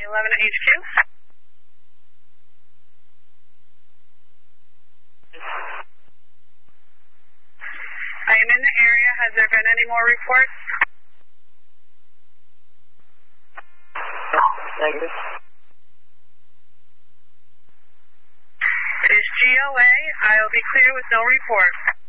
11 HQ. I am in the area. Has there been any more reports? No, negative. It is GOA. I will be clear with no report.